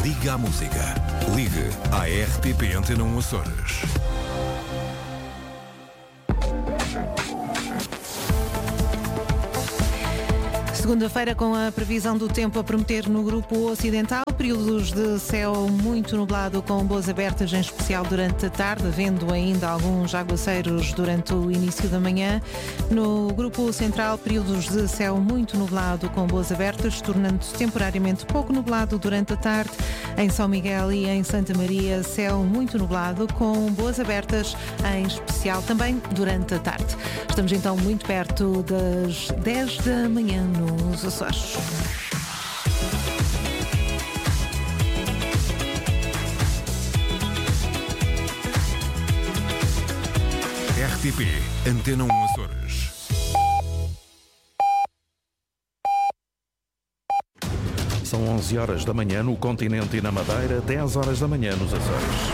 Liga à música. Ligue à RTP Antena 1 Açores. Segunda-feira, com a previsão do tempo a prometer no grupo ocidental, períodos de céu muito nublado com boas abertas, em especial durante a tarde, havendo ainda alguns aguaceiros durante o início da manhã. No grupo central, períodos de céu muito nublado com boas abertas, tornando-se temporariamente pouco nublado durante a tarde. Em São Miguel e em Santa Maria, céu muito nublado com boas abertas, em especial também durante a tarde. Estamos então muito perto das 10 da manhã nos Açores. RTP Antena 1 Açores. São 11 horas da manhã no continente e na Madeira, 10 horas da manhã nos Açores.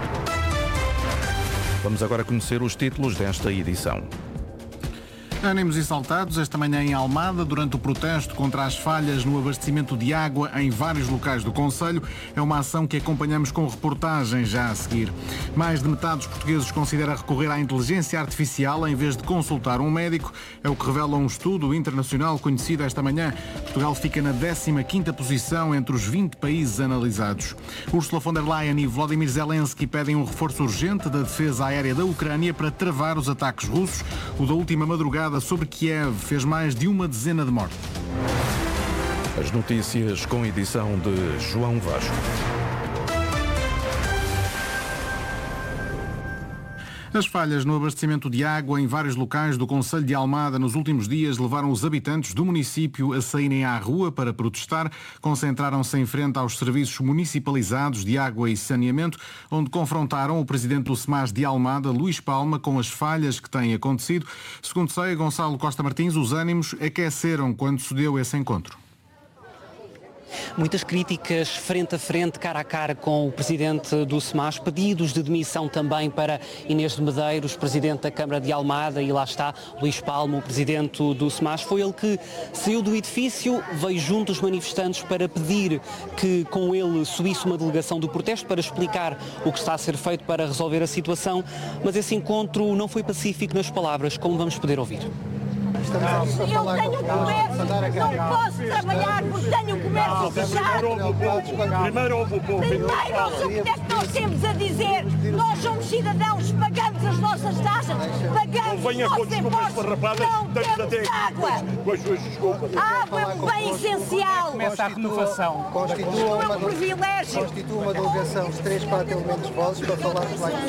Vamos agora conhecer os títulos desta edição. Ânimos exaltados esta manhã em Almada durante o protesto contra as falhas no abastecimento de água em vários locais do concelho. É uma ação que acompanhamos com reportagem já a seguir. Mais de metade dos portugueses considera recorrer à inteligência artificial em vez de consultar um médico. É o que revela um estudo internacional conhecido esta manhã. Portugal fica na 15ª posição entre os 20 países analisados. Ursula von der Leyen e Volodymyr Zelensky pedem um reforço urgente da defesa aérea da Ucrânia para travar os ataques russos. O da última madrugada sobre Kiev fez mais de uma dezena de mortes. As notícias com edição de João Vasco. As falhas no abastecimento de água em vários locais do concelho de Almada nos últimos dias levaram os habitantes do município a saírem à rua para protestar. Concentraram-se em frente aos serviços municipalizados de água e saneamento, onde confrontaram o presidente do SEMAS de Almada, Luís Palma, com as falhas que têm acontecido. Segundo sei, Gonçalo Costa Martins, os ânimos aqueceram quando se deu esse encontro. Muitas críticas frente a frente, cara a cara com o presidente do SEMAS, pedidos de demissão também para Inês de Medeiros, presidente da Câmara de Almada, e lá está Luís Palma, o presidente do SEMAS. Foi ele que saiu do edifício, veio junto aos manifestantes para pedir que com ele subisse uma delegação do protesto para explicar o que está a ser feito para resolver a situação, mas esse encontro não foi pacífico nas palavras, como vamos poder ouvir. Eu tenho comércio, não posso trabalhar porque tenho comércio fechado. Primeiro houve o povo. Primeiro, não sei o que é que nós temos a dizer. Nós somos cidadãos, pagamos as nossas taxas, pagamos os nossos impostos, não temos água. A água é um bem essencial. Começa a renovação. Não é um privilégio. Constitua uma delegação de 3, 4 elementos vozes para falar de mais.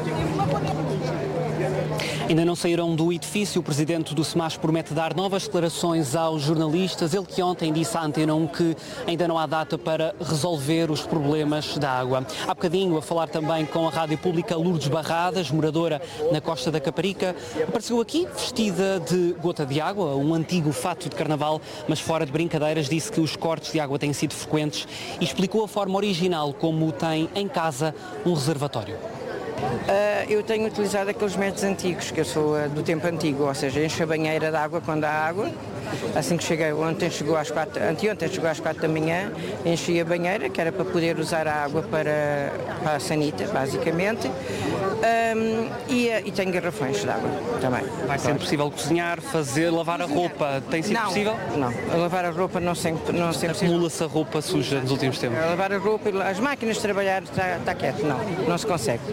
Ainda não saíram do edifício. O presidente do SEMAS promete dar novas declarações aos jornalistas. Ele que ontem disse à Antena 1 que ainda não há data para resolver os problemas da água. Há bocadinho, a falar também com a Rádio Pública, Lourdes Barradas, moradora na Costa da Caparica, apareceu aqui vestida de gota de água, um antigo fato de carnaval, mas fora de brincadeiras, disse que os cortes de água têm sido frequentes e explicou a forma original como tem em casa um reservatório. Eu tenho utilizado aqueles métodos antigos, que eu sou do tempo antigo, ou seja, encho a banheira de água quando há água. Assim que cheguei, anteontem chegou às 4 da manhã, enchi a banheira, que era para poder usar a água para a sanita, basicamente, e tenho garrafões de água também. Vai ser possível cozinhar, lavar a roupa, tem sido possível? Não, lavar a roupa não sempre Acumula-se a roupa suja nos últimos tempos? Lavar a roupa, as máquinas de trabalhar está quieto, não se consegue.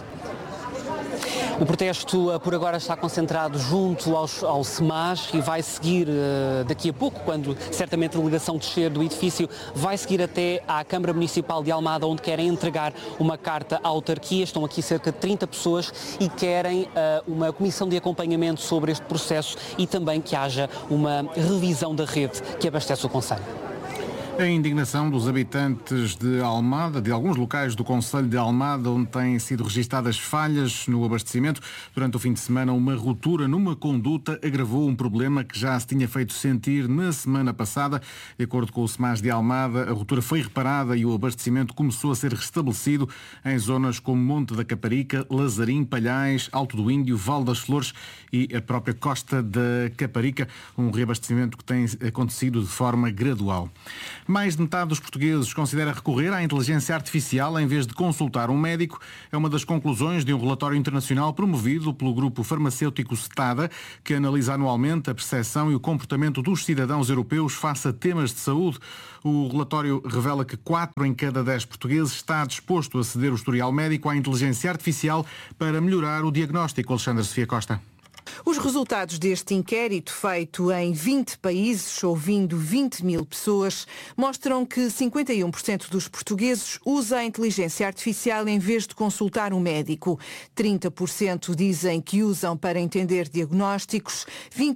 O protesto por agora está concentrado junto ao SEMAS e vai seguir daqui a pouco, quando certamente a delegação descer do edifício, vai seguir até à Câmara Municipal de Almada, onde querem entregar uma carta à autarquia. Estão aqui cerca de 30 pessoas e querem uma comissão de acompanhamento sobre este processo e também que haja uma revisão da rede que abastece o concelho. A indignação dos habitantes de Almada, de alguns locais do concelho de Almada, onde têm sido registadas falhas no abastecimento. Durante o fim de semana, uma ruptura numa conduta agravou um problema que já se tinha feito sentir na semana passada. De acordo com o SEMAS de Almada, a ruptura foi reparada e o abastecimento começou a ser restabelecido em zonas como Monte da Caparica, Lazarim, Palhais, Alto do Índio, Val das Flores e a própria Costa da Caparica. Um reabastecimento que tem acontecido de forma gradual. Mais de metade dos portugueses considera recorrer à inteligência artificial em vez de consultar um médico. É uma das conclusões de um relatório internacional promovido pelo grupo farmacêutico Cetada, que analisa anualmente a percepção e o comportamento dos cidadãos europeus face a temas de saúde. O relatório revela que 4 em cada 10 portugueses está disposto a ceder o historial médico à inteligência artificial para melhorar o diagnóstico. Alexandre Sofia Costa. Os resultados deste inquérito, feito em 20 países, ouvindo 20 mil pessoas, mostram que 51% dos portugueses usa a inteligência artificial em vez de consultar um médico. 30% dizem que usam para entender diagnósticos,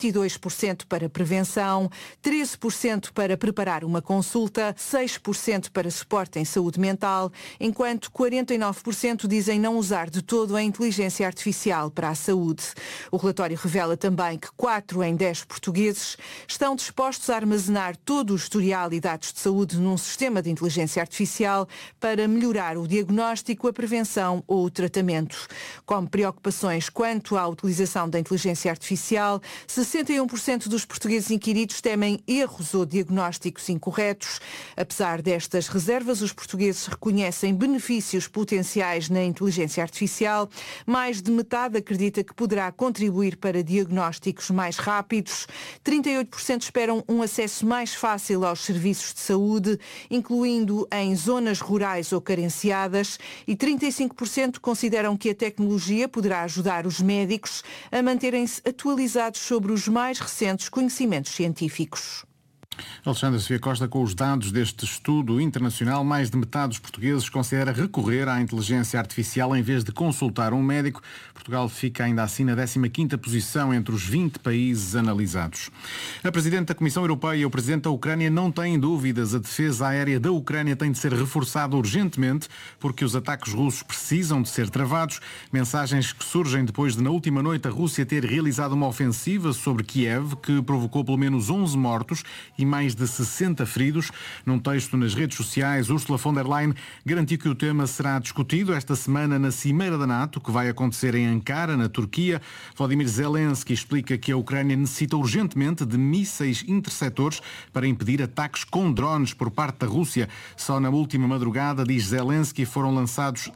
22% para prevenção, 13% para preparar uma consulta, 6% para suporte em saúde mental, enquanto 49% dizem não usar de todo a inteligência artificial para a saúde. O relatório revela também que 4 em 10 portugueses estão dispostos a armazenar todo o historial e dados de saúde num sistema de inteligência artificial para melhorar o diagnóstico, a prevenção ou o tratamento. Como preocupações quanto à utilização da inteligência artificial, 61% dos portugueses inquiridos temem erros ou diagnósticos incorretos. Apesar destas reservas, os portugueses reconhecem benefícios potenciais na inteligência artificial. Mais de metade acredita que poderá contribuir para diagnósticos mais rápidos. 38% esperam um acesso mais fácil aos serviços de saúde, incluindo em zonas rurais ou carenciadas, e 35% consideram que a tecnologia poderá ajudar os médicos a manterem-se atualizados sobre os mais recentes conhecimentos científicos. Alexandre Sofia Costa, com os dados deste estudo internacional, mais de metade dos portugueses considera recorrer à inteligência artificial em vez de consultar um médico. Portugal fica ainda assim na 15ª posição entre os 20 países analisados. A Presidente da Comissão Europeia e o Presidente da Ucrânia não têm dúvidas. A defesa aérea da Ucrânia tem de ser reforçada urgentemente porque os ataques russos precisam de ser travados. Mensagens que surgem depois de, na última noite, a Rússia ter realizado uma ofensiva sobre Kiev que provocou pelo menos 11 mortos e mais de 60 feridos. Num texto nas redes sociais, Ursula von der Leyen garantiu que o tema será discutido esta semana na Cimeira da NATO, que vai acontecer em Ankara, na Turquia. Volodymyr Zelensky explica que a Ucrânia necessita urgentemente de mísseis interceptores para impedir ataques com drones por parte da Rússia. Só na última madrugada, diz Zelensky, foram lançados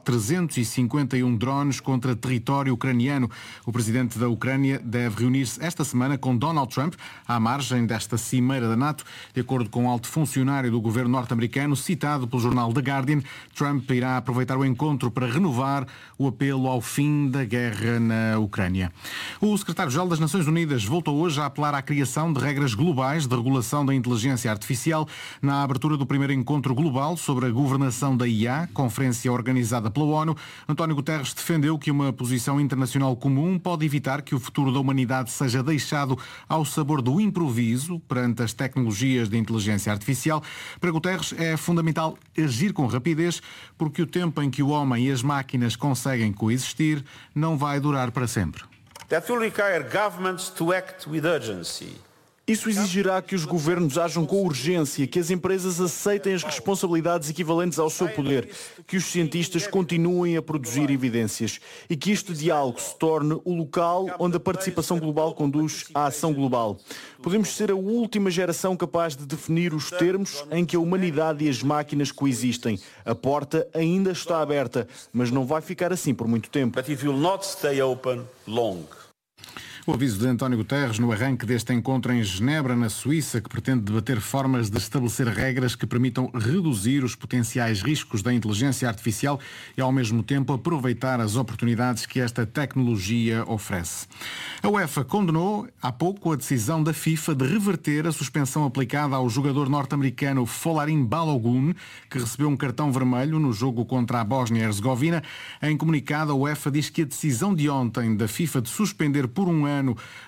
351 drones contra território ucraniano. O presidente da Ucrânia deve reunir-se esta semana com Donald Trump, à margem desta Cimeira da NATO. De acordo com um alto funcionário do governo norte-americano, citado pelo jornal The Guardian, Trump irá aproveitar o encontro para renovar o apelo ao fim da guerra na Ucrânia. O secretário-geral das Nações Unidas voltou hoje a apelar à criação de regras globais de regulação da inteligência artificial na abertura do primeiro encontro global sobre a governação da IA, conferência organizada pela ONU. António Guterres defendeu que uma posição internacional comum pode evitar que o futuro da humanidade seja deixado ao sabor do improviso perante as tecnologias de inteligência artificial. Para Guterres é fundamental agir com rapidez porque o tempo em que o homem e as máquinas conseguem coexistir não vai durar para sempre. That will require governments to act with urgency. Isso exigirá que os governos ajam com urgência, que as empresas aceitem as responsabilidades equivalentes ao seu poder, que os cientistas continuem a produzir evidências e que este diálogo se torne o local onde a participação global conduz à ação global. Podemos ser a última geração capaz de definir os termos em que a humanidade e as máquinas coexistem. A porta ainda está aberta, mas não vai ficar assim por muito tempo. But it will not stay open long. O aviso de António Guterres no arranque deste encontro em Genebra, na Suíça, que pretende debater formas de estabelecer regras que permitam reduzir os potenciais riscos da inteligência artificial e, ao mesmo tempo, aproveitar as oportunidades que esta tecnologia oferece. A UEFA condenou há pouco a decisão da FIFA de reverter a suspensão aplicada ao jogador norte-americano Folarin Balogun, que recebeu um cartão vermelho no jogo contra a Bósnia-Herzegovina. Em comunicado, a UEFA diz que a decisão de ontem da FIFA de suspender por um ano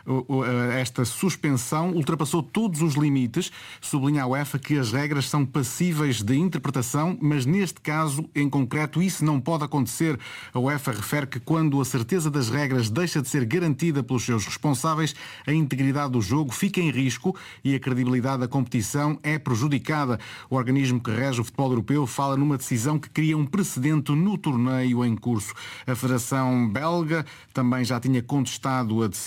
esta suspensão ultrapassou todos os limites. Sublinha a UEFA que as regras são passíveis de interpretação, mas neste caso em concreto isso não pode acontecer. A UEFA refere que quando a certeza das regras deixa de ser garantida pelos seus responsáveis, a integridade do jogo fica em risco e a credibilidade da competição é prejudicada. O organismo que rege o futebol europeu fala numa decisão que cria um precedente no torneio em curso. A Federação Belga também já tinha contestado a decisão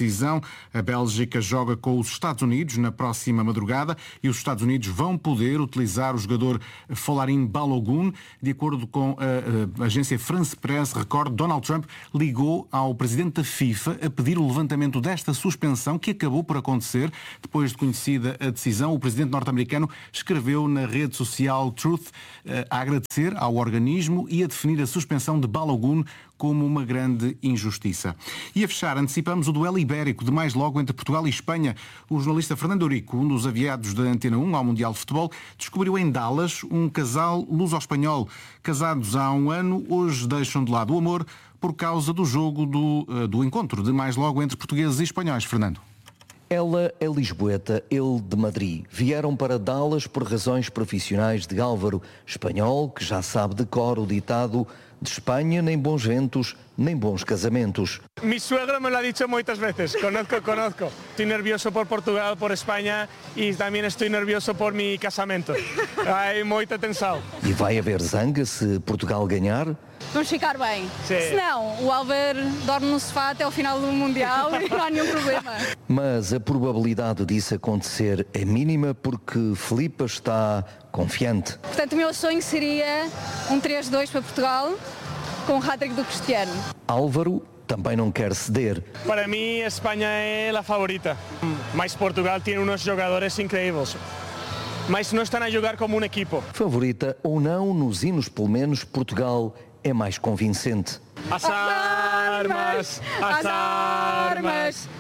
decisão. A Bélgica joga com os Estados Unidos na próxima madrugada e os Estados Unidos vão poder utilizar o jogador Folarin Balogun. De acordo com a agência France Press, recorde, Donald Trump ligou ao presidente da FIFA a pedir o levantamento desta suspensão que acabou por acontecer. Depois de conhecida a decisão, o presidente norte-americano escreveu na rede social Truth a agradecer ao organismo e a definir a suspensão de Balogun como uma grande injustiça. E a fechar, antecipamos o duelo ibérico de mais logo entre Portugal e Espanha. O jornalista Fernando Eurico, um dos enviados da Antena 1 ao Mundial de Futebol, descobriu em Dallas um casal luso-espanhol. Casados há um ano, hoje deixam de lado o amor por causa do jogo do encontro de mais logo entre portugueses e espanhóis. Fernando. Ela é lisboeta, ele de Madrid. Vieram para Dallas por razões profissionais de Álvaro, espanhol que já sabe de cor o ditado de Espanha nem bons ventos, nem bons casamentos. Mi suegro me lo ha dicho muchas veces, conozco. Estoy nervioso por Portugal, por España y también estoy nervioso por mi casamento. Hay muita tensão. E vai haver zanga se Portugal ganhar? Vamos ficar bem. Sim. Se não, o Álvaro dorme no sofá até ao final do Mundial e não há nenhum problema. Mas a probabilidade disso acontecer é mínima porque Filipa está confiante. Portanto, o meu sonho seria um 3-2 para Portugal com o hat-trick do Cristiano. Álvaro também não quer ceder. Para mim, Espanha é a favorita. Mas Portugal tem uns jogadores incríveis. Mas não estão a jogar como um equipo. Favorita ou não, nos hinos pelo menos, Portugal é mais convincente. As armas! As armas!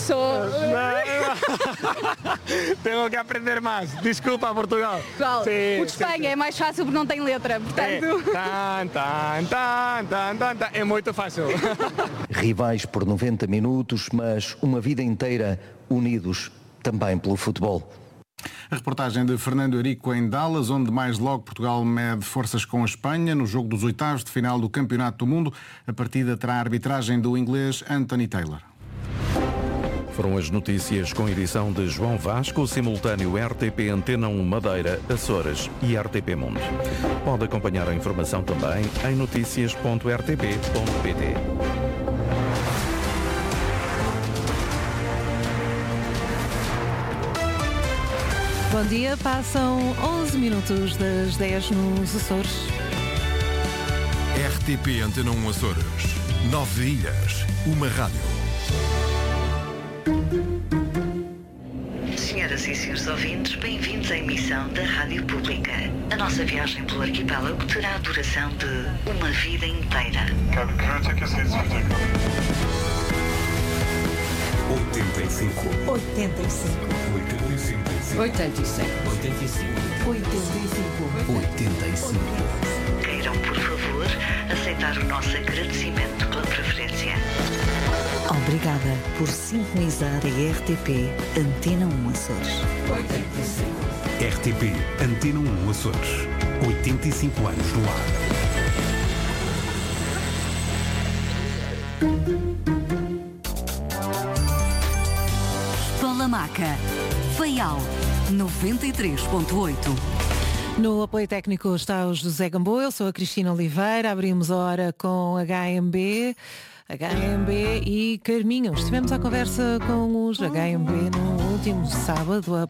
Tenho que aprender mais. Desculpa, Portugal. Qual? O de Espanha é mais fácil porque não tem letra, portanto... É muito fácil. Rivais por 90 minutos, mas uma vida inteira unidos também pelo futebol. A reportagem de Fernando Eurico em Dallas, onde mais logo Portugal mede forças com a Espanha no jogo dos oitavos de final do Campeonato do Mundo. A partida terá a arbitragem do inglês Anthony Taylor. Foram as notícias com edição de João Vasco, simultâneo RTP Antena 1 Madeira, Açores e RTP Mundo. Pode acompanhar a informação também em noticias.rtp.pt. Bom dia, passam 11 minutos das 10 nos Açores. RTP Antena 1 Açores. 9 ilhas, uma rádio. Senhoras e senhores ouvintes, bem-vindos à emissão da Rádio Pública. A nossa viagem pelo arquipélago terá a duração de uma vida inteira. 85. 85. 85. Queiram, por favor, aceitar o nosso agradecimento pela preferência. Obrigada por sintonizar a RTP Antena 1 Açores. 85. RTP Antena 1 Açores. 85 anos no ar. Palamaca, Faial, 93.8. No apoio técnico está o José Gamboa, eu sou a Cristina Oliveira, abrimos a hora com HMB e Carminhos. Estivemos à conversa com os HMB no último sábado,